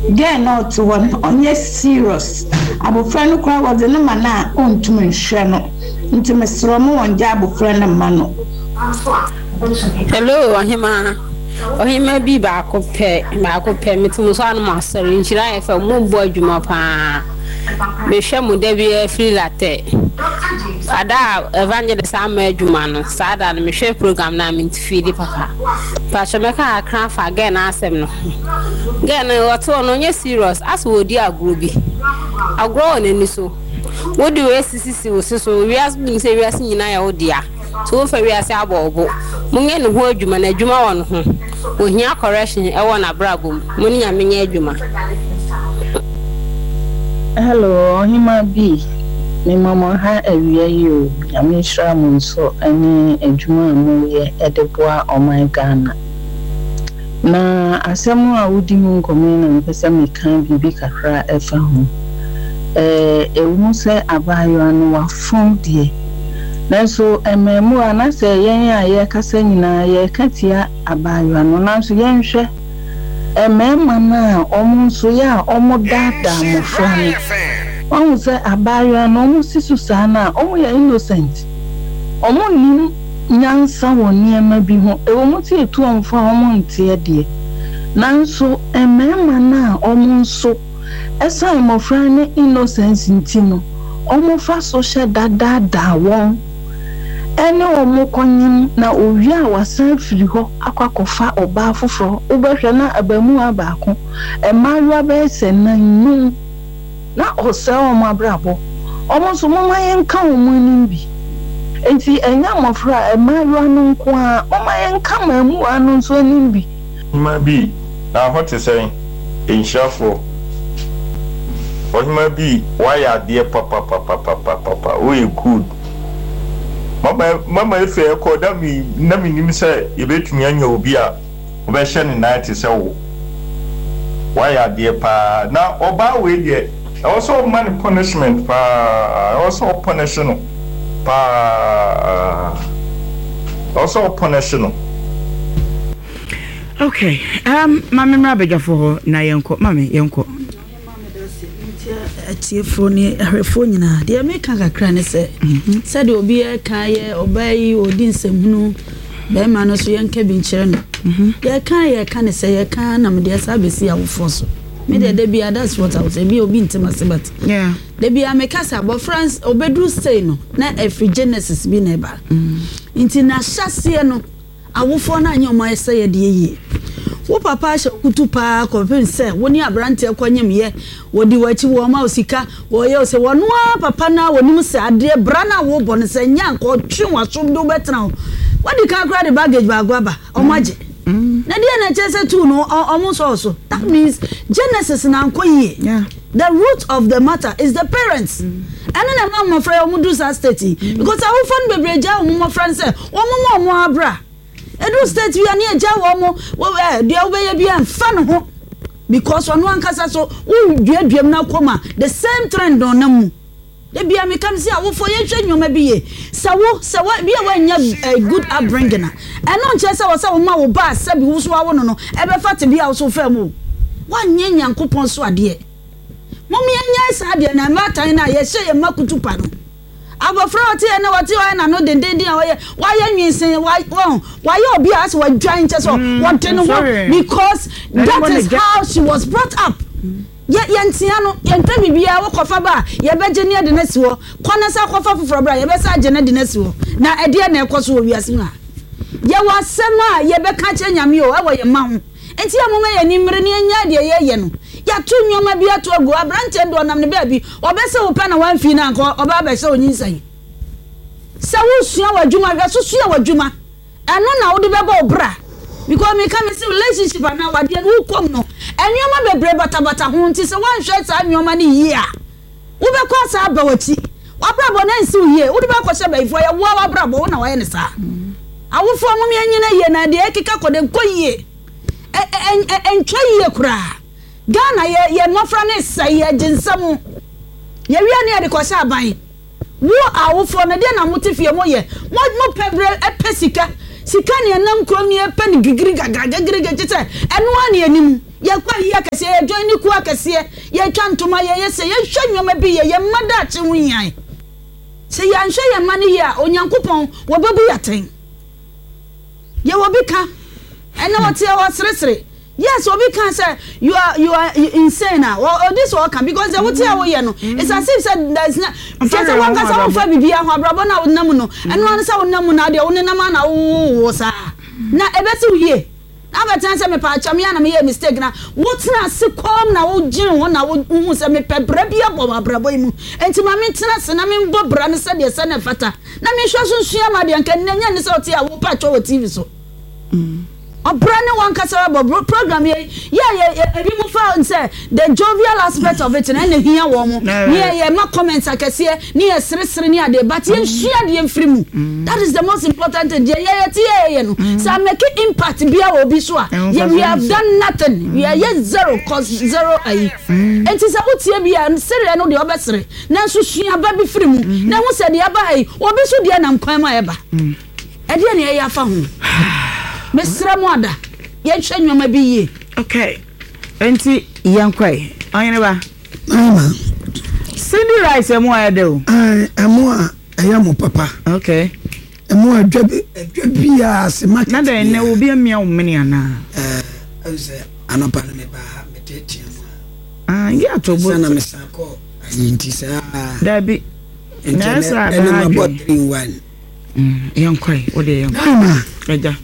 Girl not one on yes serious. Abo friend cry was the number na on to me shano. Into my stromo on jab friend and mano. Hello, Ohima. Ohima bi ba ko pe me to so an master in Chira fa mo boy djuma pa. Me hwe mo da bi free latte. Ada evangelist ama djuma no. Sada me hwe program na me feed papa. Pa chemeka akran fa again asem no. Again what no nye serious as we di agro bi. Agro on ani so. Wo di we sisi wo so we as bin say we as nyina ya wo dia. So fa we as abobo. Munye ne ho adwuma na adwuma won ho. Ohia correction e won abrabom. Muni nya menye adwuma. Hello, Ohima B. Me mama ha awia yo. Ame shra mo so ani adwuma mo ye edeboa oman Ghana. Na asemu a wudi mu nkomo na mpesa me kan bibi kakra efa ho. Ewu se abayo anu wa fon die. Nanso ememu anase yen a ye kasa nyina ye katia abayo anu nanso yen hwe emema na omunso ya omodada mo fani. Wọ́n say abayo anu omu sisu sana omu ya innocent. Omu nim nyansa wɔ niema bi ho ewo mu tie tu omfa omu ntie de. Nanso emema na omunso esa imofra ne innocence ntino omu fa social dada won ene omu konyim na owi a wasan firi ho akwakofa oba foforo ubehwe na abamu abako emawa be se na nu na ose omu abrabo omu so mama yenka omu nimbi enti enya mofra emawa no nko a mama yenka mamu anu so nimbi ma bi na what is saying in shafo Ohima bi why are there papa we good mama efe e ko da mi na mi nim say e betumi anya obi a obe hye ne night say wo why are there pa na oba we there also man punishment pa also punishment pa also punishment. Okay mama mrabega for na yenko mama yenko Tiefoni ahwefo nyina de me kan kakra ne se se de obi e kan ye obai odi nsemhunu be ma no so ye nka bi nkyere no ye kan ne se ye kan na me de sa besi awofo so me de bia that's what I was say be obi ntemase but yeah de bia me kasa bo France obedru stay no na every Genesis bi na ba nti na hyase no awofo na anya o ma se ye de ye wo papa sha kutu pa ko pen se woni abrante kwanyem ye wodi wachi wo ma osika wo ye se wono papa na wonim se ade bra na wo bo ne se nya ko twi wasom do betra wodi ka kra the baggage ba gwaba o maje na dia na chese tu no omo so that means Genesis na nkoyie yeah the root of the matter is the parents and na mama frɛ omo do sa state because awu fon bebreja omo frɛ se omo abra Edu state we ani eja wo mo de obeye bia mfa no ho because ono ankasa so wo duaduam na koma the same trend on namu de bia me kam si awofo ye hwe nyoma bi ye sawo bia wa nya good upbringing eno nche se wo sa wo ma wo ba se bi wo so awo no ebe fate bia wo so fa mu wa nya nyankopon so ade momi nya sa ade na matan na ye hye ye makutu pa no abofra oti na wati wa na no dendendin a wa ye nwinsen wa ye obi as wa dwan che so what no because that is how she was brought up ye ntia no ye nta bibia wo kofa ba ye beje ne de nasi wo kona sa kofa foforo bra ye be sa je ne de nasi wo na ede na ekoso wo wiase ma ye wasema ye be ka che nyame o e wo ye ma ho enti amoma ye nimre ne nya de ye no ya tu nyoma bia to agu abrante ndo nam ne baabi obese wo pa na wan fi na nko oba be se onyinsan se wo sua wadwuma hwe so sua wadwuma eno na wo de beba obra because me come see relationship na wade wo kom no enyoma bebre bata ho nti se wan hwe sa nyoma ne yi a wo be kwa sa ba wati wabrabo na nsi wo ye wo de be kwa se ba ifo ya wo wabrabo wo na wa ye ne sa awofo mo me anyina ye na de ekika kode nkoyie entwa ye kura Ghana ye nofra ne sai aginsam ye wi ne de kwasa aban wo awofo na de na motifie mo ye mo pebre epesika sika ne nam krom ne epe ne gigiri gaga gigiri gete eno ani anim ye kwa yi akese ye join ni ku akese ye twa ntoma ye se ye hwe nwoma bi ye mada ache hu yan se ya nhwe ye mane ya onyankopon wo bebu yaten ye wo bi ka ena wote wo sresre yes obi can say you are insane now or this all can because they would tell you no it's as if said there's not just one can say for bibia ho abrabo na wonam no eno an say wonam na de wonam na wo sa na ebeti ye na betan say me pa chamia na me mistake na wotena se kom na wo gin wo na wo hu say me pebra bia bo abrabo imu enti ma me tena se na me mbo bra ne se de se na fata na me hwa sunsun ama de nka nanya ne se ote a wo pa cho wo TV so Brandon one Casaba program ye ebi found say the jovial aspect of it and here woman yeah my comments I can see near sresre near the but you share the free that is the most important thing so make impact be our biswa we have done nothing we are yet zero cause zero and it is about here be and say no the obesere na so sua ba bi free mu na hu say the aba ai obi so de na nkwan ma eba e de na ya fa hu Mr. Moda, ye chenyo mabiye. Okay. Enti yankwai. Ayene ba. Cindy Rice emo ayede. Emo ayamo papa. Okay. Emo adwabi ya semaka. Na da ene obi amia wo meni ana. Ose anopa na me ba metete. Ngi atobo. Sana mesako. Ayinti sa. Dabi. Na sa ba. Ena mabot 3-1. Yankwai, ode yankwai. Eja.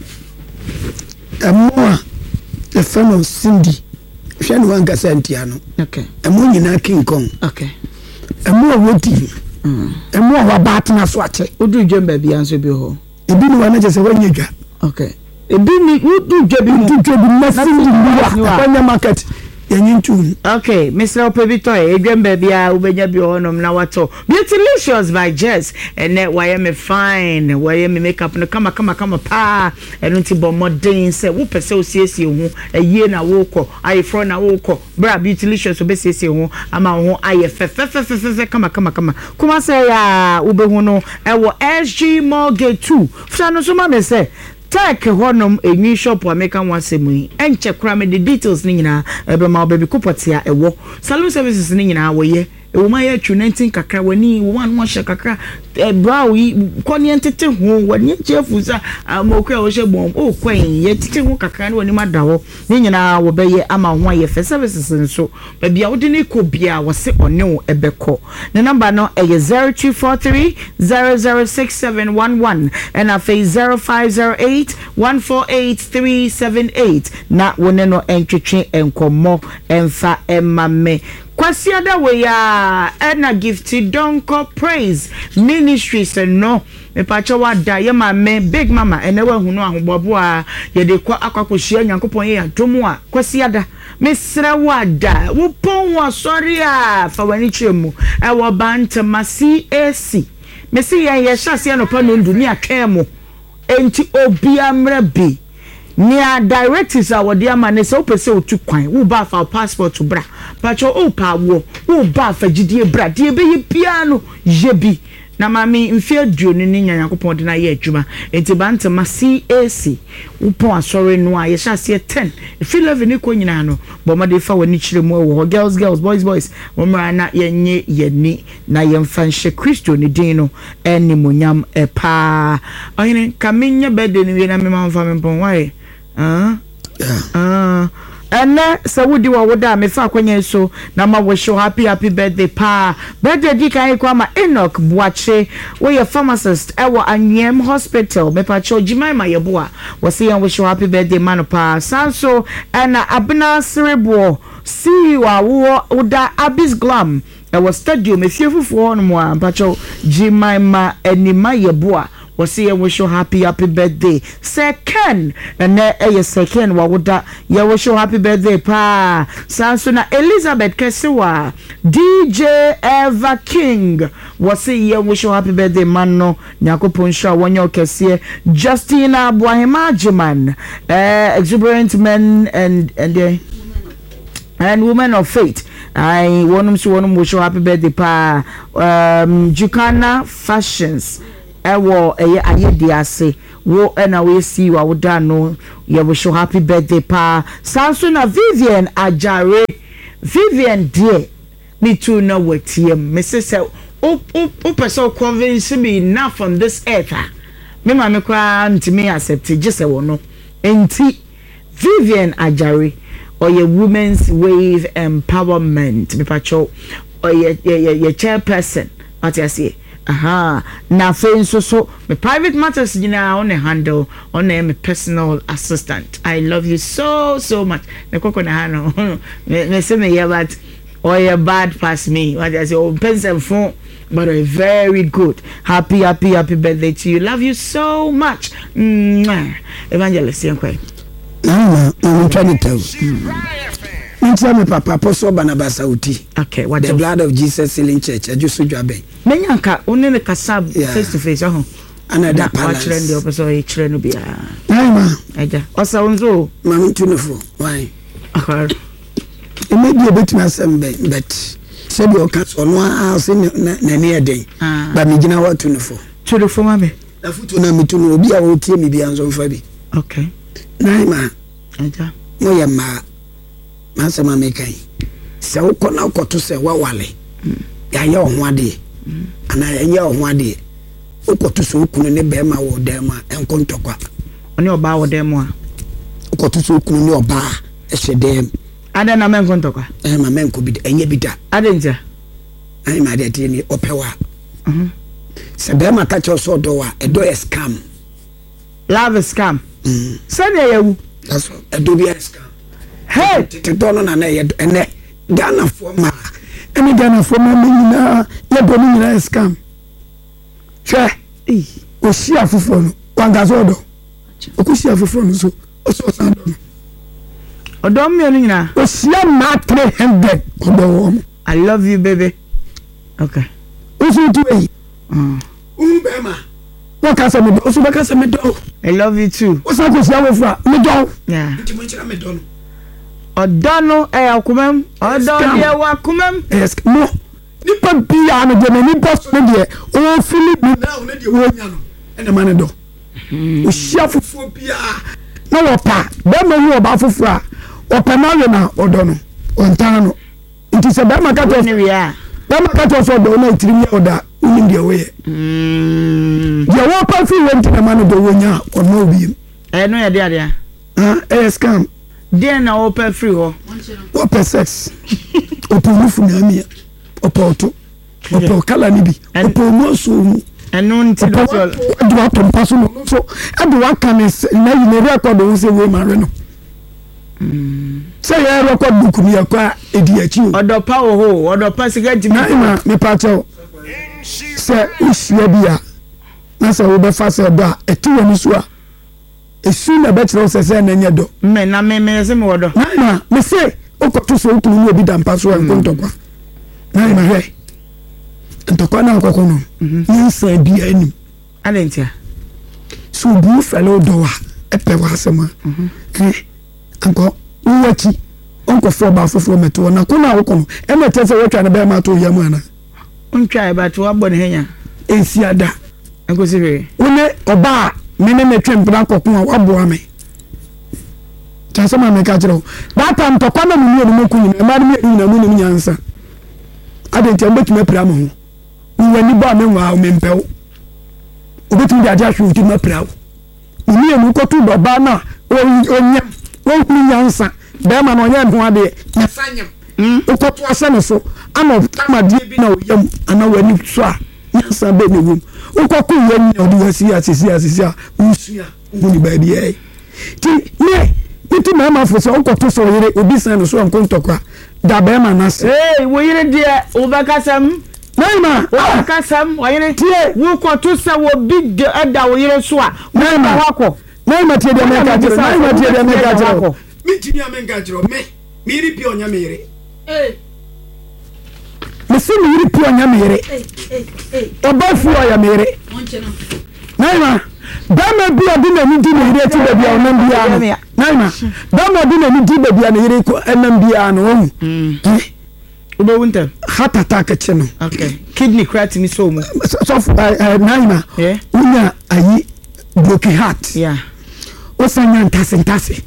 Amoa the friend of Cindy hwe no anka santiano okay amo nyina King Kong okay amo woti amo wa batna so ache odu dwemba bia nso bi ho ebi ni wana je se wanya dwa okay ebi ni odu dwa bi na Cindy ni wa wanya market yanyitu okay Mr. Opebito edwemba bia ubenya bi ho nom na wato Beautylicious by Jess and why am fine why am makeup no kama pa eno ti bo modern say wo pese osiesie ho aye na wo kọ aye fro na wo kọ bra Beautylicious obesiesie ho ama ho aye fe kama kuma say ya ubehu no ewo SG Mortgage 2 fta no so ma me say Tech honum a new shop wa make am wasemu enche kra me the details ni nyina ebe ma obabi kopotia ewo salon services ni nyina wo ye ewo ma ya twu 19 kakra wani one mo hye kakra brow koni entete ho wani chefu sa amokwa wo hye bom o kwen ye tete ho kakra ni wani madawo ni nyina wo be ye ama ho ye fe services nso ba bia wo de ni ko bia wo se one wo ebeko ne number no e 0243 006711 and a face 0508 148378 na wone no entwetwe enkomo emfa emame kwasiada we ya ena gifty donko praise ministries no me pacha wada ye mame big mama ene wa hunu ahobobo a ye de kwa akwakohia nyankopon ye adomu a kwasiada mesra wada wo pon wa sorry a fa wani chemu e wo bantama CAC mesi ye hyase no pa no nduni atwemo enti obiamra bi nia directives a wodi amane se opese otu kwan wo ba fa passport to bra pacho o pa wo ba fa gidie bra de be ye bia no ye bi na mami mfie duonu ni nyankopon de na ye adwuma enti bantama CAC wo pon asore no a ye hyase 10 fi 11 ni ko nyina no bo ma de fa wani kire mu wo girls boys wo mra na yenye yeni na yemfa nhye Kristo ni din no eni monyam pa oyene kamenye bede ni we na me manfa me pon why and so would wa woda me fa kwanya so na ma wish you happy birthday pa birthday di kan kwa ma Enoch Buache we your pharmacist ewo Anyem Hospital me pa cho Jimaima yeboa we say wish you happy birthday man pa sanso na Abna Cerebro see wa wo oda Abis Glam ewo stadium e fiefufu no mo pa cho Jimaima enima yeboa we say wish you happy birthday second and second wa woda ya wish you happy birthday pa sanso na Elizabeth Kesewa DJ Eva King we say wish you happy birthday man no nyakopon sha wonyo kese Justina Boahema Jiman exuberant men and women of faith I wonum wish you happy birthday pa Jukana Fashions ewo ayediase wo na we see wa woda no ye wish you happy birthday pa sanso na Vivian Ajare Vivian dear me too na watiem Mrs. o person convince me enough from this earth me ma me kwa ntimi accept just e no enti Vivian Ajare or your women's wave empowerment me pacho or your chairperson what you say na fe so me private matters on a handle on me personal assistant. I love you so much. Me koko na hano me say me but or you bad past me what I say oh person phone but very good. Happy birthday to you. Love you so much. Evangelist Yankwe. I'm trying to tell you. Me papa Apostle Barnabas Auti. Okay, what the blood of Jesus healing church. I just saw you abe. Menyanka only the kasab face to face. Another palace. Watch the opposite each no be. Ma. Eja. Osa unzo. Mami tunefo. Why? Akar. It may be a bit myself, but said you can't on one house in near day. But me gina what tunefo. Tunefo mame. Na futu na mitunu obi a wotie me bi anzo fabi. Okay. Naima. Eja. Moya ma. Masama mekai. Se ukona ukoto se wawale. Ya ya ohwade. Ana ya ohwade. Ukoto so ukunu ne bema wo dem a enkontokwa. Oni oba wo dem a. Ukoto so ukunu ne oba ehwedem. Ada na menkontokwa. Ma menko bi enye bi da. Ada ntia. Ai ma de tie ni opewa. Se bema ka cho so do a edo scam. Love scam. Sani yawu. That's edo bi scam. Hey, te dono na ye ene Ghana for ma. Ene Ghana for ma nyina ye do nyina scam. Hwe, o si afufo no, wangazo do. O ku si afufo no so, o so san do. Odom me no nyina. O si ma 300 odo. I love you baby. Okay. O so tu e. Bema. What can say me do? O so ka say me do. I love you too. O so ko si awofra, me do. Yeah. Nti mo nchira me do no. Odano akumem odon dia wakumem yes no nipa bia no de ni boss no de o Philip na o ne de wo nya no ene ma ne do o hia fufuo bia na wo pa be ma hu oba fufuo a o pa na we na odo no o ntan no nti se be ma ka to ni ya be ma ka to so do na itiri mi oda uni de we ye wo pa fi we nti na ma ne do wo nya o no bi no ya dia scam dia na open free ho open sex open mufu na amia opoto opo kala ni bi opo mo so mu eno nti do so do atom paso no so ade wa kan na yi ne record o se we mare no say ya record book ni akwa edi achi o odo pa wo ho odo pa siga jimi na me pa cho say usia bia na say we be fa say do a eti woni so a esu na betro se na nya do me na me se me wodo na me say okoto so okunu ni obi dampa so enkontokwa na ma he ntokwa na akoko no nsa bia anim alentia so bu fellow do wa epe wa asema anko uwachi onko fo ba fofo meto na ko na akoko no e mete se wetwa na be ma to yam ana untwa e ba to abọ ne henya ensi ada enko sibe one oba mene me twempra kokon a wabo ame tasema me ka kiro that time to kwama me no mo kunyi ma me ni na mu ni nyansa ade ntia mbetuma pra mo ho ni wani ba me nwa o me mpew obetumi de aja hwe ma pra wo ni enu ko tu do ba na onyam wo ni nyansa be ma no nya ho ade na sanyam ko to asane so ana tamadie bi na oyam ana wani so a nyansa be ne wom ukoko yem ni odi wasi asisi usia nguni ba bia ti ne ti mama fo so ukoto so yire obi san so nkontokwa da be ma na se wo yire dia obakasam naima obakasam wo yire tie wo koto se wo big da wo yire so a naima wako naima tie de me ka jiro naima tie de me ka jiro me timi amenga jiro me iri pi onya me yire mesi mi yiri pi onya me yire oba fu oya me yire naima dama bi odi na ni di na yire ti bia onam bia no naima dama odi na ni di bia na yire ko enam bia no wo obo wunta heart attack che no okay kidney crack ni so mu so naima unya ayi broken heart osanya ntase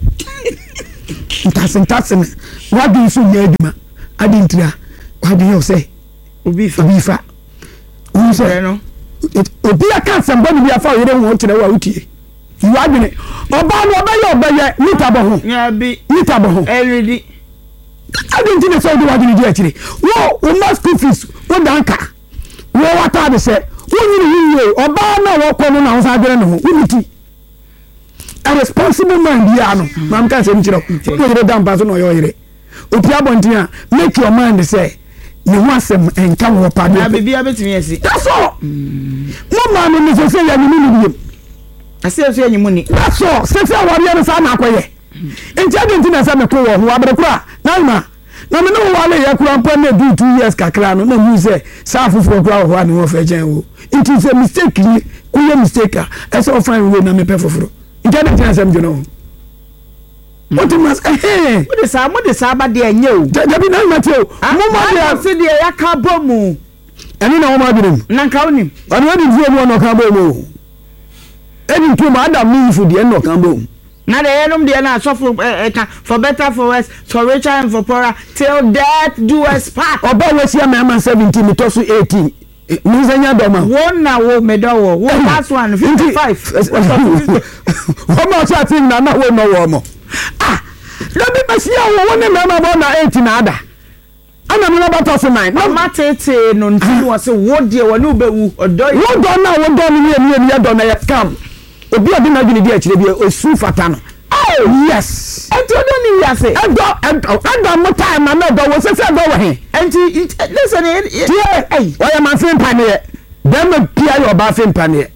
wadi so nya adwuma adintira wadi yo say obi fa wo say no obi aka samba ni afa yere won kire wa utie you adwene oba no obaye nita bo ho nya bi nita bo ho everyday adintira so do wadi di akire wo must school fees wo danka wo wata be say wo nyini oba na wo kono na wo sa adwene no ho uniti a responsible man bi ano mam kan se mchiro ko yire dan paso no yo yire opi abontia make your mind say ni ho asem enka wo pa na bibia betimi esi that's all mo ma no ni se ya ni ni bi ase so yanyi muni that's all se wari no sa na akoye enti adenti na sa me ko wo ho abere kura na me no wale ya kura mpa na do 2 years kakra no na mu se sa afufo kura ho ani wo fe gen wo it is a mistake ni ku ye mistake a so find way na me pe foforo Ijade tina sem jono. What must what the saba de enye o. Jabi na mateo. Mo ma de se de ya ka bomu. Eni na wo ma bi dem. Na nka onim. Oni odi fu mu no ka bomu. Eni tu ma adam ni fu de no ka bomu. Na de yenom de na sofo for better for worse, for richer and for poorer till death do us part. Oba we sia me man 17 me to so 18. Muzanya doma wona wo medowo wo last one 55 wo ma cha tin na wo no wo mo let me masia wo ne me ma bo na 18 na ada ana me na ba so 9 no matete no nti wo se wo de wo ne obewu odo wo do na wo do ni do na ya kam obi odi na gini di akire bi osu fata no oh yes ento do ni ya se endo mo time na do wo se do wo he enti listen hey why am I feeling panic dem pia your ba feeling panic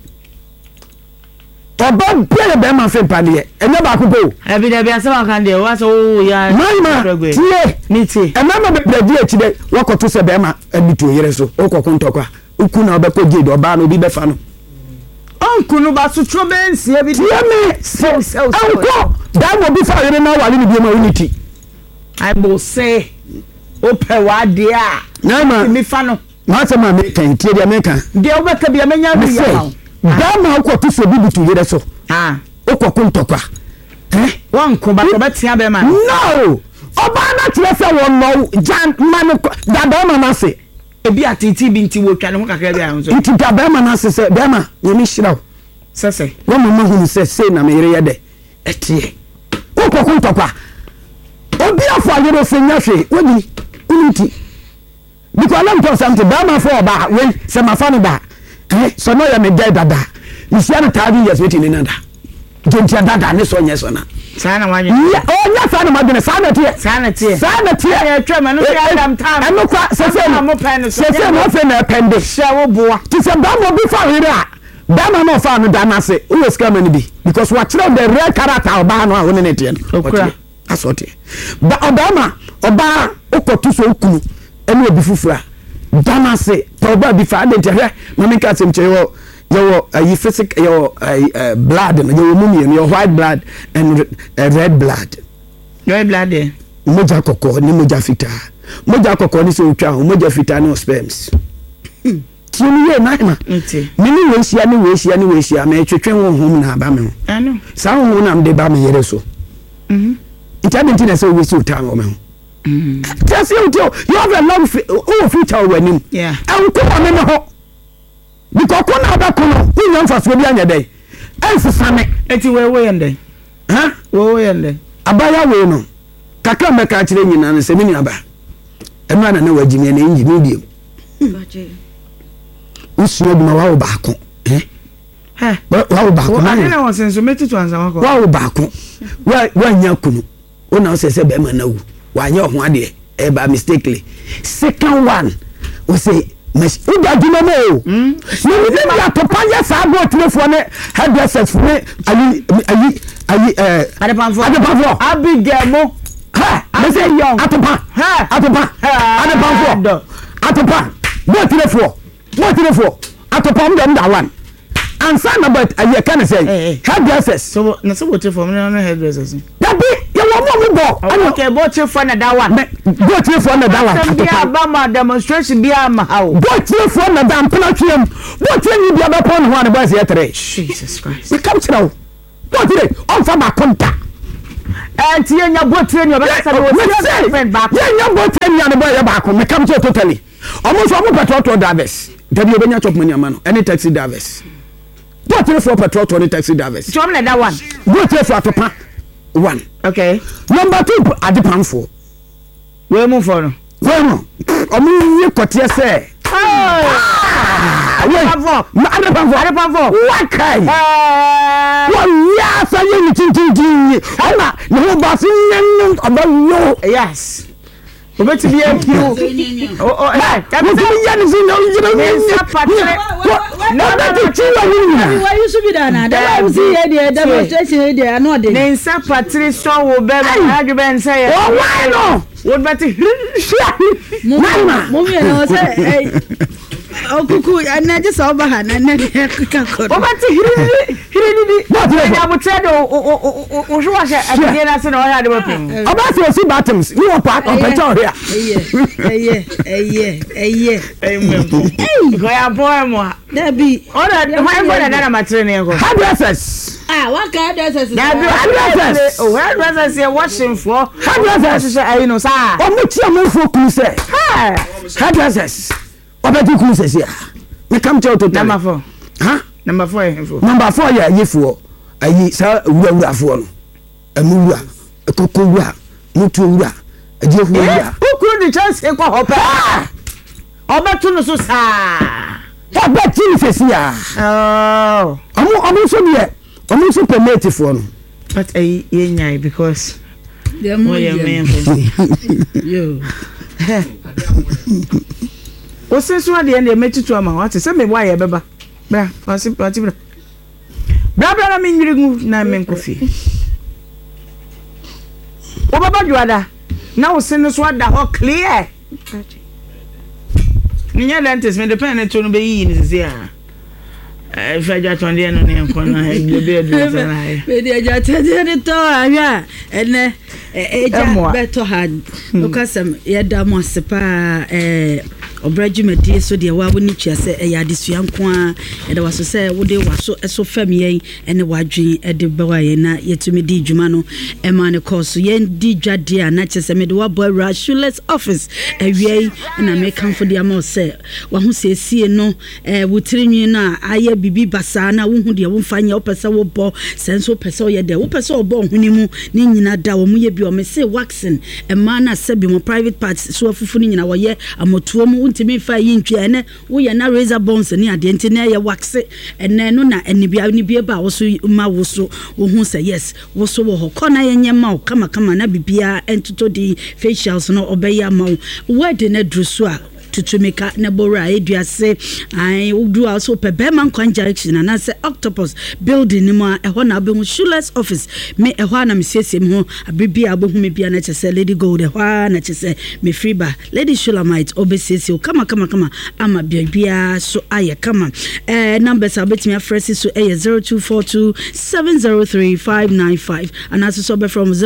oba pia dem ma feeling panic enye ba ko go ebi de bia se wa kan de wa so ya tie ni tie e ma be di akire wo ko to se be ma abitu yere so o ko kontokwa uku na oba ko je do ba no bi be fa no onkunu ba so trobensi ebi tie me so anko da mo bi fa yere na wale ni bi ma unity I will say ope wa dia na mi fa no ma se ma me kan tie dia me kan dia oba ka bia menya bi ya da ma ko to so bibitu yere so o ko kontokwa won ko ba ko betia be ma no oba na tire se won no jan man da da ma na se ebi atiti bi nti wo twa ne ho kakra bi a so nti da be ma na se be ma nyemi hiraw sese wo mama hu se na me yere ye de etie o ko kontokwa obi afọ yero se nya hwe wodi unti because let me tell something ba ma for ba when se ma fa no ba so no ya me dead dada you see na 30 years waiting in under gentia dada ne so nya so na sana wanye o nya sana ma dene sana tie ya twa ma no ya dam tam e no kwa se na mo pen so se no fe na pende sha wo boa ti se ba mo bi fa yere a ba ma no fa no dana se o scam ni bi because what the real character ba no a woni ne tie no asote ba obama oba okotu so okunu ene obi fufura dana se to oba bi fa de tere mama ka sem che yo ayi physical yo blood no yo mummy yo white blood and red blood moja kokko ni moja ni so twa moja fita no sperms tieni ye na ma mini we sia me twetwe honhom na ba me ho sa honhom na me ba me yere so it hadn't been so waste of time o me just you have a long future when him and come on me ho because kona ba kono you know for so bi anya dey ensesame eti we ende we ende abaya we no kakra me ka kire nyina no se mini aba enu ana na wagimi na enji ni diem usu bi ma wa ba ko wa ba ko na na won senso metitu ansa wa ko wa ba ko wa nya kunu ona se be ma na wu wa nya ho ade e ba mistakenly second one we say mas u da dino mo ni ni ya papa ya sa go telefone ne headset fune ayi adepanfo abigemo ha me say young atopa adepanfo atopa go telefone atopa m da one ansa na but ayi can say hairdressers so na so go telefone no hairdressers that be you Okay, both you for that one. Both you for that one. Be a demonstration be a how. Both you for the damn platinum. Both you be a upon one was yesterday. Jesus Christ. We come to know. What did it? On from my contact. And you your boat train your back. Yeah, your boat train your back. Me come to totally. Almost one petrol to Davis. W Benya top money man. Any taxi Davis. Both you for petrol to any taxi Davis. Show me that one. Both you for to one. Okay. Number 2 at the pan for. Where move on? Well, you got here say. What kind? Yes. But to be a few. Okuku na je so ba ha na na ka ko. O ba ti hiri. Ya bu trade o so wa she abie na se na o ya de ba pim. O ba se o si bottoms. You want part of petrol here. Go ya boy mo. Da bi. O da why na matre ne ko. Hairdressers. What kind of hairdressers? Hairdressers. Oh, hairdressers here washing for. Hairdressers. You know, sir. O mo ti am for ku say. Hairdressers. Obeti ku se sia. Me come to number 4. Huh? Number 4 info. Number 4 ya yefuo. Ayi sa wura fo no. Amuwura, ekokowura, mutuwura, ajefuwura. Ukuru di chance e kwa hope. Obetu no so sa. Obeti se sia. Oh. Omo so de. Omo so permit fo no. But ye nyai because they mo ye. Yo. O se so ade na metutu ama what say me why e beba bra pasi bra bra na me nwirigu na me nkofi o baba juada na o se no so ada ho clear ninya lentes me depend to no be yi ni se a if I just on the end of the corner, maybe I just tell the door. And a better hand. Because yada mosepa obrajimedi so de wa woni twa se e yade suankwa e da waso se wo de waso eso famien ene wadwen e de bawa ye na yetumi di dwuma no e ma ne course ye di dwade a na chese me de wa boy Shoeless office e wiei na me kan for de am se wa hu se sie no wo tirinwi na aye bibi basa na wo hu de wo mfanya wo pese wo bo senso pese ye de wo pese wo bo huni mu ni nyina da wo mu ye bi o me se waxing e ma na se bi mo private parts so afufu ni nyina wo ye amotuo mu ntimi fa yi ntwe ene wo ye na razor bones ni ade nti na ye wax ene no na eni bia ba wo so ma wo so wo hu se yes wo so wo ho kona ye nyema wo kama na bibia entoto di facials no obeya ma wo de na drusu a tutumika na bora eduase ai udu also pebema conjunction na say octopus building ni ma e ho na be Shoeless office me e ho na me siesie me ho abibia abohu me bia na chese Lady Gold e ho na chese me freeba Lady Shulamite obesiesie kama ama bia so aye kama numbers abetimi afresi so 0242703595 and also be from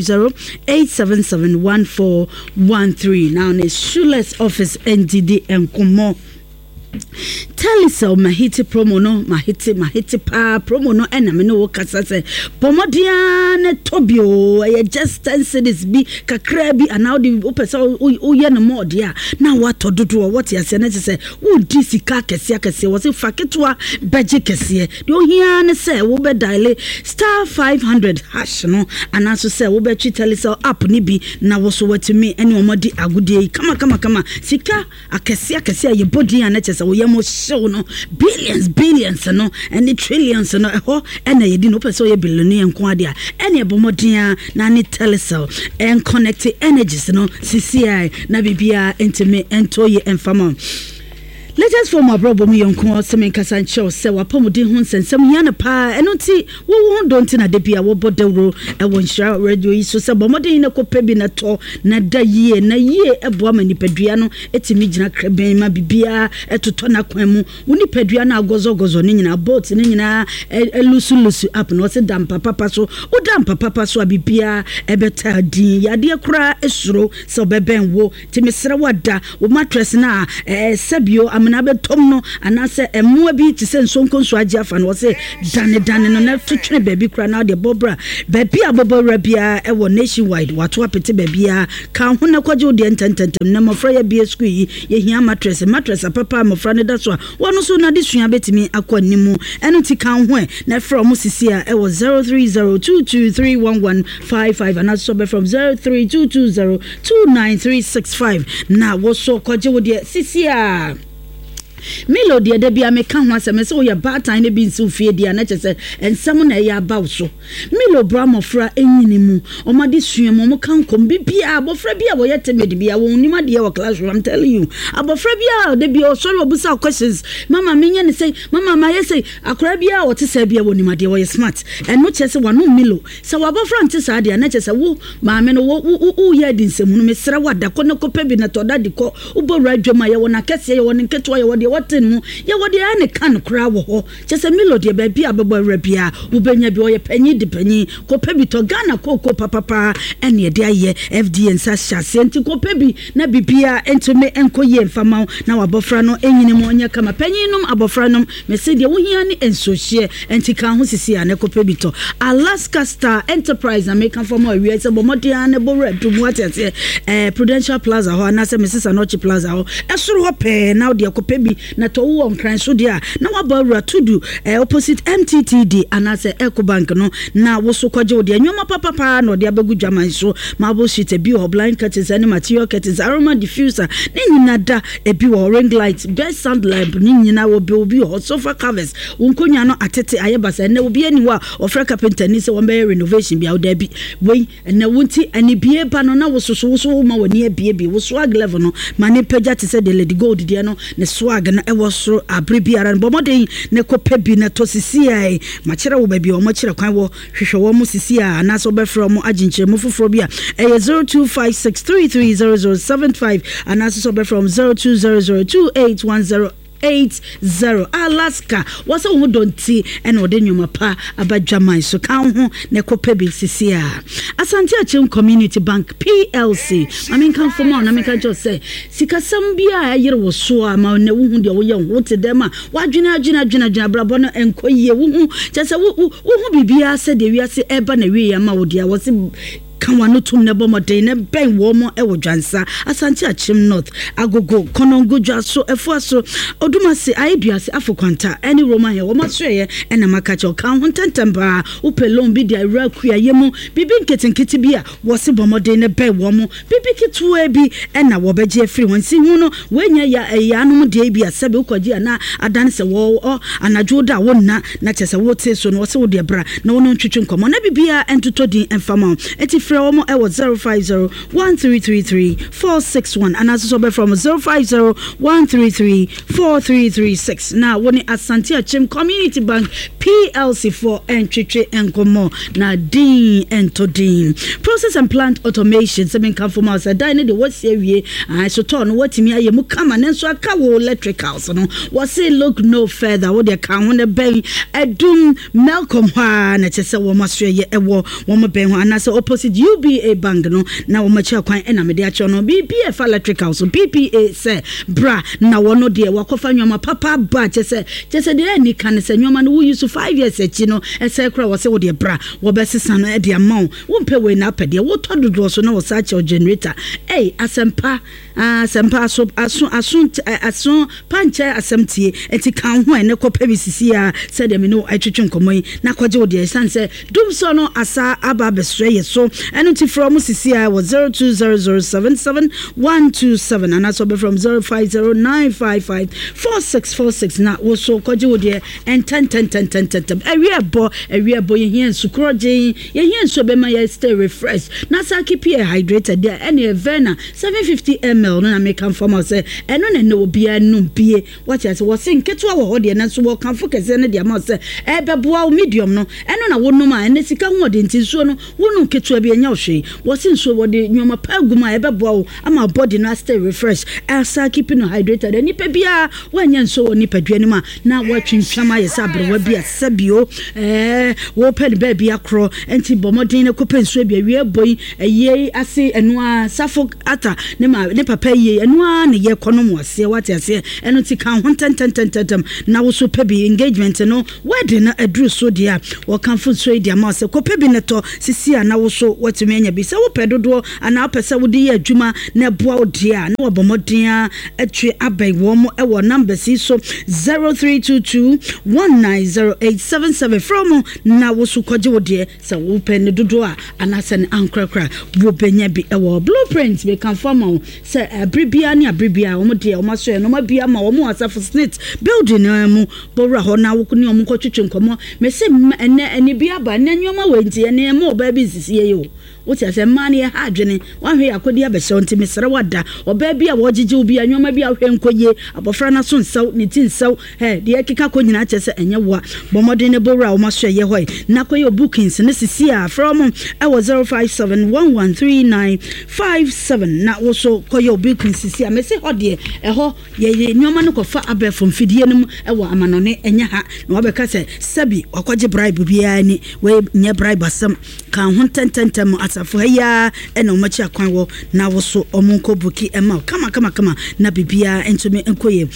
05087714113 now na Shoeless office Didi enkomo Telecel mahiti promo no mahiti pa promo no ena me no kasa se pomodia ne tobio e just 10 cedis bi kakra bi ana odi opesa o ye no more dia na wato dodo what ya se na se wo di sika kese wo se faketwa beje kese de o hia ne se wo be dial *500# no ana so se wo be twi Telecel app ni bi na wo so watimi ene omodi agudie kama sika akese ye body ana chese wo ye mo show no billions no and the trillions no ho ena ye di no person ye billionaire nko ade a ena e bomodia na ni Telecel and connect energies no CCI na bibia intime entoye enfama Latest form abrobo mu yonko semen kasanche se wapomuden ho nsensem hia na pa eno ti wo don't na de bia wo bodawro e wo nhira radio yi so se bomodin na kopa bi na to na da yie na yie eboa manipadua no etimi gina kraben ma bibia etoto na kwan mu wo nipadua na agozogozo ne nyina boat ne nyina elusu up no se dam papa so wo dam papa so abibia ebeta din yade kura esuro se obeben wo timesere wada wo mattress na sabio amna betom no anase emmoa bi ti se nsonkonso agi afa no se dane no na tutwene baby kura na de bobra baby abobora bia e wo nationwide wato apete babia kan ho na kwaje odi entententem na mofra ya bia school yi ye hia mattress papa mofra ne da so a wono so na de sua betimi akonimu eno ti kan ho na from sisi a e wo 0302231155 and also be from 0322029365 na wo so kwaje odi sisi a Melody de bia me kan ho asem se wo ye batan ne bi nsi fie dia na chese ensam na ya ba so Melo bramofra enyini mu omade suem mo kan kom bibia abofra bia wo ye temedi bia wo nima de wo classroom I'm telling you abofra bia de bia sorry obusa questions mama menye ne say mama ma ye say akora bia wo te say bia wo nima de wo ye smart and no chese wano Melo se wo abofra nte sa de na chese wo ma me no wo ye di nsem no mesra wada ko ne kopa bi na to da de ko ubo radwama ye wo na kese ye wo ne nketo ye wo de waten mu ye wo de ane kan kra wo ho chese Melody be bia bebo rabia wo benya bi wo ye panyi de panyi ko pebi to Ghana ko papa ene de aye FDN sa hyase enti ko pebi na bibia entome enkoye mfama na wabofra no enyine mu onye kama panyinum abofra no mese de wo hia ni ensohie enti kan ho sisi ane ko pebi to Alaska Star Enterprise American for more we say bomodia ne bo red mu atete Prudential Plaza ho na se Mrs. Anochi Plaza ho esoro ho pe na de ko pebi na to wo nkran so de a na wabawura tudu opposite MTTD anase Ecobank no na wo so kwaje odi anwoma papa na odi abegu dwaman so marble sheet ebi ho blind curtains and material curtains aroma diffuser ne nyina da ebi ho ring light best sound lamp ne nyina wo bi ho sofa covers wonkonya no atete ayebasa na obi ani wa ofra carpenter ni se wo be renovation bia oda bi we na wonti ani bie ba no na wo so ma woni abie wo swag level no mane pagya te se de lady gold de no ne swag na e wo so abrebiara bomoden ne kopa bi na to sisi ai ma kire wo ba bi o ma kire kwan wo hwehwe wo mu sisi a na so be from aginche mu foforo bia 0256330075 and also be from 0200281080 Alaska wasa wo donti ene ode nwoma pa abadwaman so kan ho ne kopa bi sisi a Asante Achim Community Bank PLC I mean kan for more na make just say sikasam bia ayere wo so a ma ne wo hu de wo ye wo te dem a wadwena brabo no enkoye wo hu chese wo hu bibia se de wiase eba na wi ya ma wo dia wo se kanwa no tum ne bomoden ne ben wo mo e wo dwansa Asante Achim North agogo konongo dwaso efuaso odumase aiduase afokwanta eni roman ye wo masoye ena makache kan ho tentemba upelon bi dia rakua yemu bibi nketenkete bia wo se bomoden ne ben wo mo bibi kitue bi ena wo beje afri won si hu no wenya ya eyanum de bia sebe ukoji na adan se wo anadwo da wo na chese wo te so no wo se wo de bra na wo no twetwe nkomo na bibia entoto din enfama eti from 050-1333-461 and also from 050-133-4336. Now, when Asante Achim Community Bank PLC for entry enkomo na din entodin process and plant automation. Seven come from us. I dine the what's here. I so turn what me I mu come and so aka wo electricals no. What say look no further. What they can when the bay edum Malcolm ha na chese wo maswe ye ewo wo mo ben ho anase opposite UBA bank no na wo machi akwan ena me de acho no BPF electrical so BPA say bra na wono de wakofa nwoma papa ba chese de ani kan se nwoma no wo use 5 years echi no ese kra wo se wo de bra wo besesa no e de amount wo mpe we na pede wo tododo so na wo search your generator asempa so asun panche asemtie eti kan ho ene kopa bisisi a se de me no atwetwe nkomoyi na kwaje wo de san se dum so no asa aba besre ye so ɛno ti from CCI was 0200777127 and also be from 0509554646 na wo so kwaje wo de and 10 area bo ye here sukroje ye here so be ma ye stay refreshed na sa keep you hydrated there any Verna 750 ml no na make am form say eno na no bia num bie what you say was nketu a wo de na so wo kan focus na de am say e be boa medium no eno na wo num a ene sika ho de ntinsuo no wo num ketu bia nya hwe wo sin so wo de nyoma paguma e be boa wo ama body na stay refreshed asa keep you hydrated any pe bia wo nya nso wo ni padua ma na wo twintwama ye sabre wa bia sabio wo pen ba bia kro enti bomodin na kopensuo bia wie boy eye ase eno a safo ata ne papa ye eno a ne ye konom ase wate ase eno ti kan ho tentententem na wo so pebi engagement no wedding na aduru so dia wo kan fo so dia ma se ko pebi ne to sisi a na wo so watumi anya bi se wo pedodo ana pese wo de ye adwuma na boa wo dia na wo bomodin atwe abai wo mo e wo number si so 0322190877 from na wo so kwaje wo de se wo pen dodo a ana se ne ankrakra wo benya bi e wo blueprint be kan form se abribia ne abribia wo de wo maso no ma bia ma wo mo asafo snit building mu bora ho na wo kuni wo mo kwetwe nkomo me se ene bia ba na nyoma wenti ene mo ba bi sisi ye yo wotia se mane ya hadwene wahwe akodi abehye onti mesere wada oba bia wo gigi obi anwoma bia hwe nkoye abofra na so nsaw ne ti nsaw de ekeka ko nyina kyese enye wa bomodin ne bora wo maso ye hoy na koye bookings ne sisi a from e wo 05711395 na wo so koye bookings sisi a mese hode e ho ye nyoma ne kofa abe from fidie ne mu e wo amanone enye ha na wabeka se sabi wakwaje bribe bia ni we nye bribe asem kan ho tententem asafo ya ena omachi akwan wo na wo so omunko buki ema kama na bibia entumi enkoye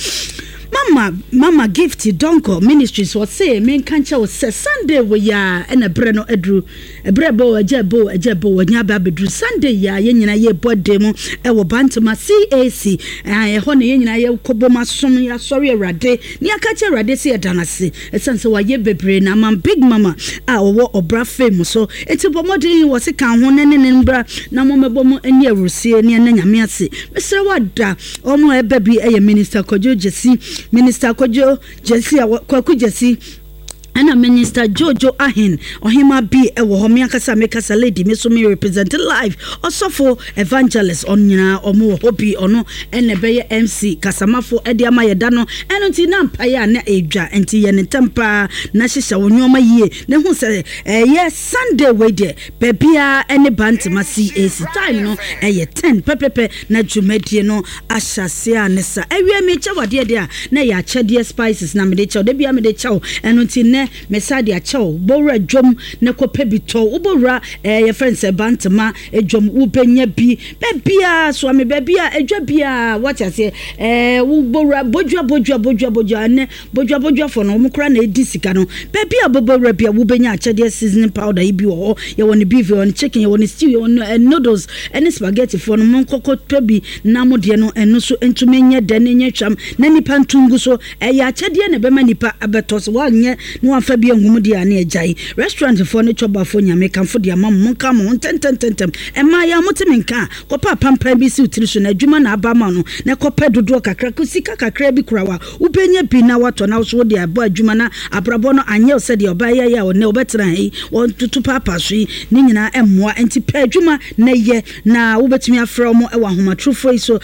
mama gift donko ministries was say men kancha was say Sunday we ya ena bre no adru brebo ajebo nya ba bedru Sunday ya ye nyina ye birthday mu e wo bantama CAC e ho ne ye nyina ye koboma som ya sorry awrade ni akacha awrade se edanase esanse wa ye bebre na man big mama a wo obra famous so enti bomodin wo se kan ho ne mbra na momebo mu ani awrusie ne na nyame ase mesre wada omo e baby e minister Kojo Jesi Minister Kojo Jesi Kwaku Jesi ana Minister Jojo Ahin ohima bi e wo homi akasa mekasa lady me so me represent live osofo evangelist onyina omo hobi ono ene beye MC kasamafo ede amayeda no eno ti na mpaye na edwa enti ye ne tempa na hihya wonyoma yie ne hu se ye Sunday we de bebia ene bantima CAC time no ye 10 pepepe na dwumadie no ahyase anesa ewie me cha wade de a na ya chede spices na me de cha de bia me de cha eno ti ne mesadi acho bora dwom ne kopa bito ubora ye friends bantama edwom ubenya bi bebia so me bebia edwa bia what you say ubora bojua ne bojua for no mukra na edi sika no bebia bobora bia ubenya achede seasoning powder ibi wo ye woni beef woni chicken ye woni stew ye woni noodles any spaghetti for no monkoko tobi na mode no eno so entumenya dane nya twam na nipa ntungu so ye achede ne bema nipa abetos wa nye no afa bia ngum dia na ejai restaurant for ne choba for nyame kan for dia mam monka mo tententem ema ya motiminka kopa pampa bi si utiri so na adwuma na aba ma no na kopa dodo kakra ko sika kakra bi kurawa ubenya bi na wato na so dia aba adwuma na abrabo no anye se dia oba ya o ne obetra yi won tutu papa so ni nyina emmoa enti pa adwuma na ye na ubetumi afra mo e wa homa trufo so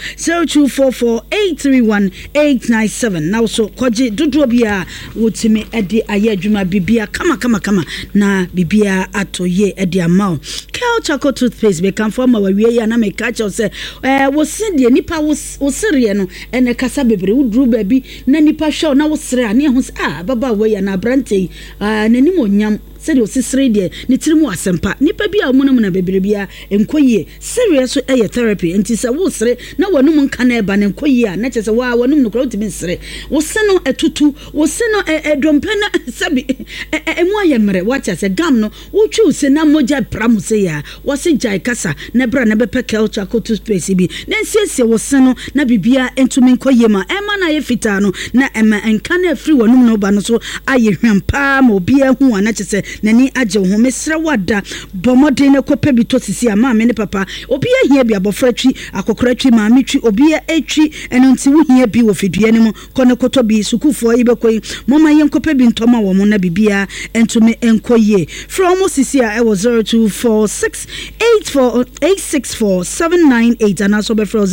0244831897 na so koji dodo bia wotimi edi aye adwuma bibia kama na bibia atoye edi amao Kel Choco toothpaste be kan form wa wie ya na me ka che se wo sindie nipa wo sere no ene kasa bebre wudru ba bi na nipa hwe na wo sere ane ho baba we ya na brante nanim onyam sede osisire de ne tirimu asempa nipa bia omunum na bebre bia enkoyie serious so therapy enti se wo sere na wanum nka na eba ne enkoyie a na chese wa wanum no kra utimi sere wo se no etutu wo se no edompena sabi emu ayemre wacha se gam no wo twu se na moja pramu se ya wo se jai kasa na bra na bepe Kel Choco toothpaste bi na siesie wo se no na bibia entumi enkoyie ma ema na ye fita no na ema enka na afri wanum no ba no so aye hwampa ma obi ahu ana chese nani agye wo ho mesrɛ wada bɔmɔden ne kɔpɛ bi to sisi a maame ne papa obi ahia bi abɔfra twi akɔkora twi maame twi obi atwi ɛno nti wo hia bi wɔ fidua ne mu kɔ ne kɔtɔ bi sukufoɔ yi bɛkɔ yi mɔma yɛn kɔpɛ bi ntɔma wɔ mo na bibia ɛntumi ɛnkɔ yie frɛ mo sisi a ɛwɔ 024684864798 anaasɛ bɛfrɛ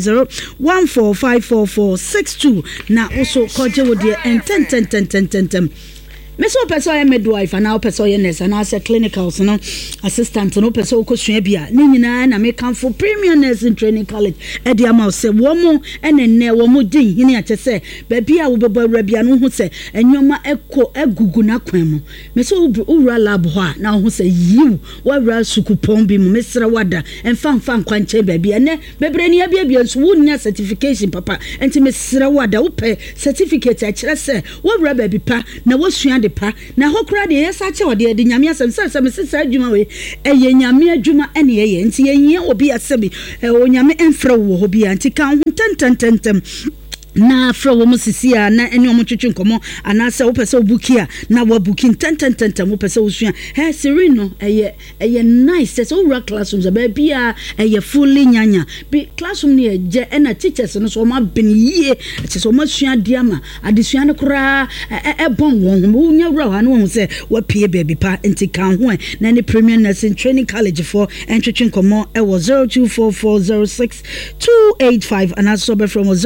05014544462 na also kɔgye wo deɛ ɛntɛntɛntɛntɛntɛntɛm Miss Opesa I midwife and now Opesa nurse and I said clinicals no assistant no Opesa okosua bia ni nyina na make am for premium nursing training college e dia ma say wo mo ene wo mo din hini ache say ba bia wo beba rabia no hu say enwoma ekɔ egugu na kwan mu me say ura lab ho a na hu say yiw wa ra sukupon bi mu mesra wada emfa nkwanche ba bia ne bebre ne bia so wo nya certification papa enti mesra wada wo pɛ certificate a kyerɛ say wo ra ba bi pa na wo sua de pa na hokra de yesa che ode de nyame asem sɛ mesesa adwuma we eye nyame adwuma ene ye nti ye obi asebi o nyame emfrɛ wo ho bia nti kan ho tentententem na fra wo musisi a na ene omo twetwe nkomo anasa wo pese obuki a na wo buki tentententem wo pese osua he sereno eye nice so wo classrooms ba bia eye fully nyanya bi classroom ne je na teachers no so ma ben yie che so ma sua dia ma adesua ne kora bon won wo nya wura ha no wo se wa pie baby pa enti kan ho na ne premium nursing training college for entwetwe nkomo e wo 0244062885 anasa be from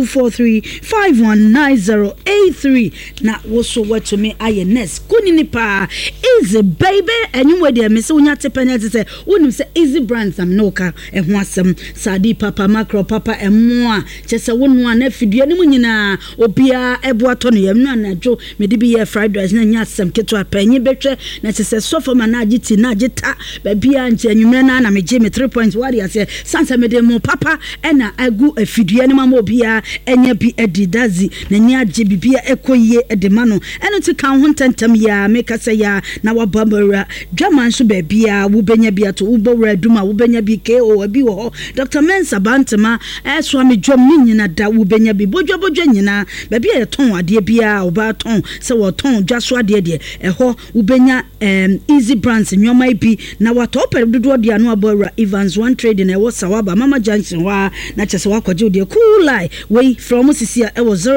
0243519083 na woso wato me INS kuni ni pa easy baby enyu we dey me se wonya tepanya te se wonim se easy brand sam no ka eho asem sadi papa macro papa emo a che se wonu na fidua ni munyina obia ebo ato no yam na najo me de bi ye fried rice na nya asem keto apanyi betwe na che se sofo ma na agiti na agita ba bia nche enwumre na me je me 3 points wari ase sansa me de mo papa ena agu afidua ni mama obia enya bi edidazi na nya je bibia ekoye edemano eno ti kan ho tentam ya meka se ya na wababara dwaman so ba bia wo benya bia to wo bawra duma wo benya bi ko abi wo ho Dr. Mensa Bantama so me dwom ni nyina da wo benya bi bodwo nyina ba bia ye ton ade bia wo ba ton se wo ton dwaso ade de ho wo benya easy brands nyoma bi na wato per dodo de anu abawra Evans One Trading e wo sawaba Mama Junction wa na chese wakwaje de cool lie we from Sisia it was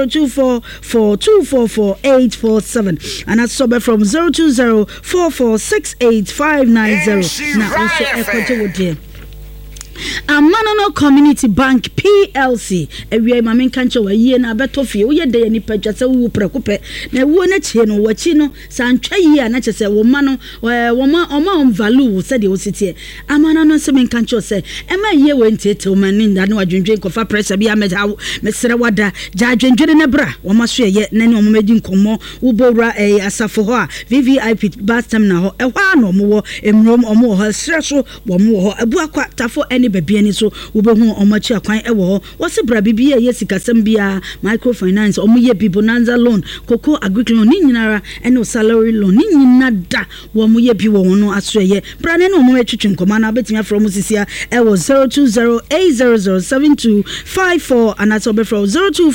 0244244847 and that's sober from 0204468590 now also ekwaje wo de Amanono Community Bank PLC ewie ma men kanche wa yie na betofie wo ye de ya nipa twase wo prekope na wo na chie no wachi no santwa yie na chese wo ma no wo ma value se de wo sitie amanono se men kanche se e ma yie we ntete wo mani nda na wadwendwe kofa pressure bi ameja mesere wada ja adwendwe ne bra wo ma so ye na ne wo medi nkomo wo bowra asafo ho a VVIP bastam na ho e hwa no mo wo emrom omo ho sere so wo mo ho abu akwa tafo baby ani so ubehu omachi akwan ewo wose bra bibia ye sikasem bia microfinance omuye bi bonanza loan koko agric loan ni nyinara ene salary loan ni nyinada wo muye bi wo no asoye bra ne no mo etwetwe nkoma na betimia from sisia ewo 0208007254 and that's over from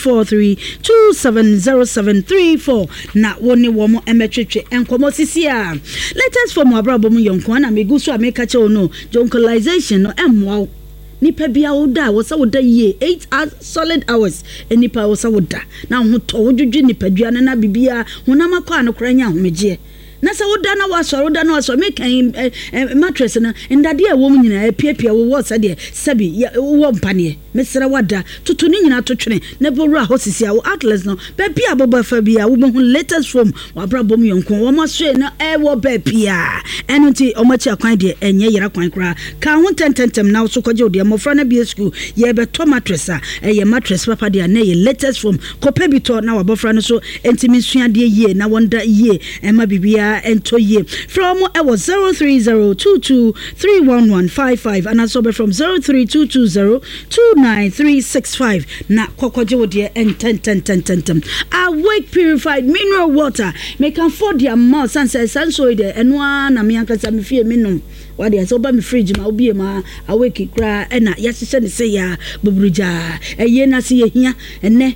0243270734 na woni wo mo emetwetwe enkomo sisia latest from abrabo mu yonko na meguso ameka che ono joncolization no emwa nipa bia woda wo sa woda ye 8 solid hours nipa wo sa woda na ho to wodwudwe nipa dua na bibia honam akwa no kranya homeje na sa woda na wasoro make mattress na ndade a wo mu nyina apiapia wo sa de sabi wo mpane mesra wada tutu ni nyina to twene na bowra hosisi a wo atlas no ba bia boba fa bia wo behu latest from wabrabom yonko wo maso na wo ba bia eno ti omachi akwan de enye yera kwan kra ka ho tententem na so kwaje ode mofra na bia school ye be to mattress a ye mattress papa de na ye latest from kopebito na wabofra no so entimi sua de ye na wonda ye ema bibia ento ye from was 0302231155 and also from 0322029365 na kokwaje wo de ententententem awake purified mineral water make am for their mouth and say sanso de enwa na me ankasa me fie minum wade ase oba me fridge ma obi ma awake kra na ya hyehyɛ ne se ya bubruja eye na se yehia ene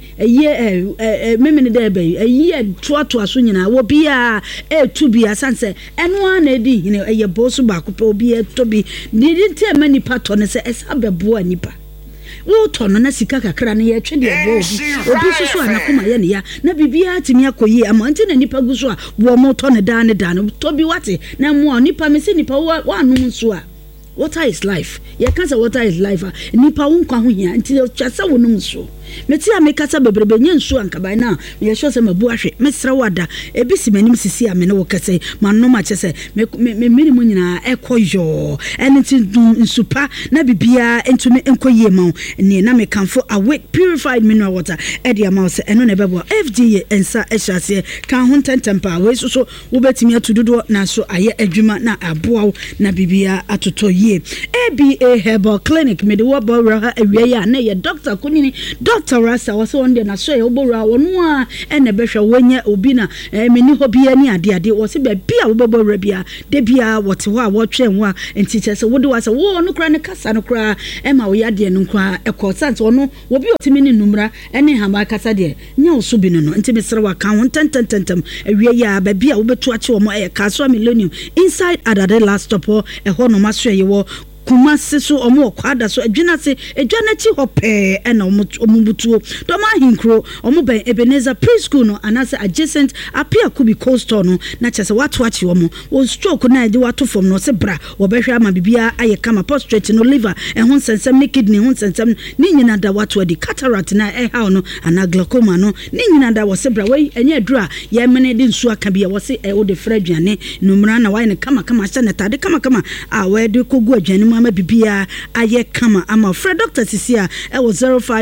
eye memene da ba eye toato aso nyina wo bia etu bia sanse eno a na edi hine eye boso ba ko pe obi etobi didi nte ma nipa to ne se esa bebo nipa wo to no na sika kakra ne ye twede ebo obi susu anakoma ye ne ya na bibia atimi akoyi ama nti na nipa guso a wo mo to ne da ne to bi wate na mo nipa me se nipa wa anum nso a water is life ye kan say water is life nipa wo nkwa ho hia nti twasa wo num nso meti a mekasa bebrebe nye nsu ankaban na me yehwe se mabu ahwe mesra wada ebisi manim sisi a me ne wo kase manno ma chese me minimu nyina ekoyo ene nti nsupa na bibia entumi enkoye ma ne na me kanfo awake purified mineral water e dia ma se eno na bebo FDA ensa ehase kan ho ntentempa we so wo betimi atudodo na so aye adwuma na aboa na bibia atoto yie ABA Herbal Clinic me de wo bawra awie ya na ye doctor kunini Dr. Rasa was on the Nashe Obora one and a besha wenya obina mini hobby any ade was a bia obo rabia debia what watch and wa and teachers what do was a war no cry casa no cry Emma we had no cry a consent or no will be otimini numra any hama casa de no subino intimacy wa count tententem a rea babia obetuachi or more castle millennium inside at the last stop or a hono master you kumase so omo kwada so adwina se adwana chi hope na omubutuo do ma hinkro omo ben Ebenezer preschool no anase adjacent apia kubi coastal no na chese watu achi omo wo stroke na ade watu from no se bra wo behwe ama bibia aye kama prostate no liver ho sensem ne kidney ho sensem ni nyina da watu adi cataract na ha no ana glaucoma no ni nyina da wo se bra we enye adura ye mene de nsu aka bia wo se wo de fraduane numra na wa ne kama hye ne tade kama we de kogu adwane ama bibia aye kama ama Fred Dr. Sisia e was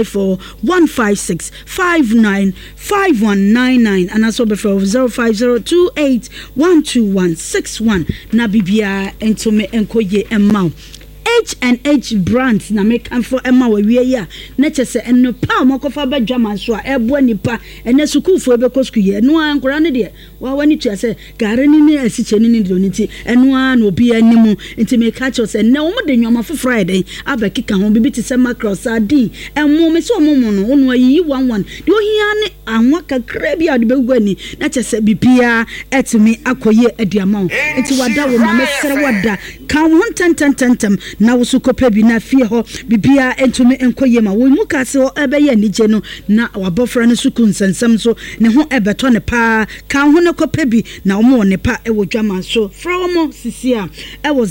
054-156-595199 and also before 05028126161 na bibia entome enkoye emma H&H brands na make am for Emma we ya na chese eno pa mokofa ba dwama so a ebo nipa ene sukufo ebe kosku ye no ankora ne de wa wani tua se gare ni ne asiche ni do niti eno a na obi animu nti me catch us ene wo de nwoma for Friday abakika ho bibi ti se macro sadi emo me so mo no onu ayi 11 de ohia ne anwa kakra bi ade begwa ni na chese bibia etimi akoye adiama nti wada wo ma mesere wada kan ho tententem na wosukope bi na fie ho bibia entumi enkoye ma wo mu kase ho ebeye nije no na wabofra ne suku nsensem so ne ho ebeto ne pa kan ho ne kope bi na omo ne pa e wo dwama so from sisia e wo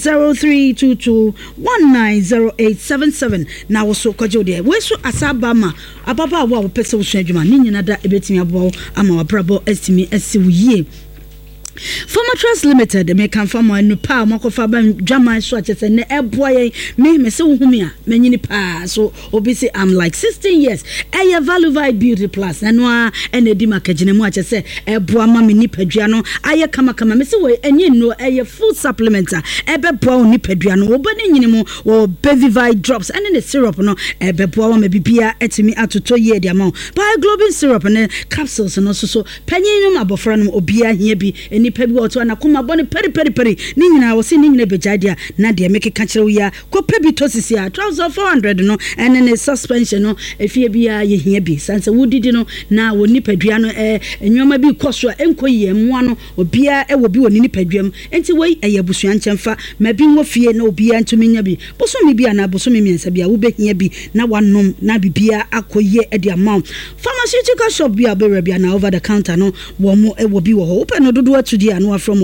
0322190877 na wo so koje de we so asaba ma ababa wa wo pese wo so adwuma ni nyina da ebetimi abo ama wabrabo estimi asiwuye Former Trust Limited me kan famo enu pa makofa ba dwama so achese ne eboye me se wohumia menyini pa so obi say I'm like 16 years eye Valuevite Beauty Plus eno a ene di makagine mu achese eboa ma me nipadua no aye kama me se we enye no eye full supplementer ebeboa wo nipadua no oba ne nyini mu wo Bevivite drops ene ne syrup no ebeboa wo ma bibia etimi atoto ye dia ma Bioglobin syrup ne capsules no so panyin no abofra no obia hia bi nipa bi woto na kuma bone peri ni nyina wo se ni nyina bejadia na de make ka kire wo ya ko pebi to sisi a 1400 no ene ne suspension no efie bia ye hia bi sanse wodidi no na wo nipadua no enwoma bi koso enkoyi emwa no obia e wo bi woni nipaduam enti wei eye busua nkyemfa ma bi wo fie na obia ntumi nya bi bosomi bia na bosomi miensa bia wo behia bi na wanom na bibia akoye e de amount pharmaceutical shop bia be bia na over the counter no wo mo e wo bi wo ho open no dodo atu dia no from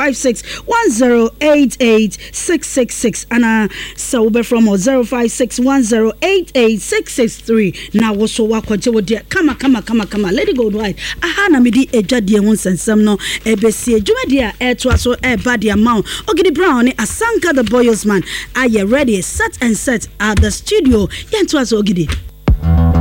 05610886666 ana so be from 05610886663 na wo so wakoje wo dia kama Lady Gold White aha na medi edwadie ho nsensem no ebesi edwumade a eto so e bad amount Ogidi Brown ni Asanka the Boyosman are you ready set at the studio yento aso Ogidi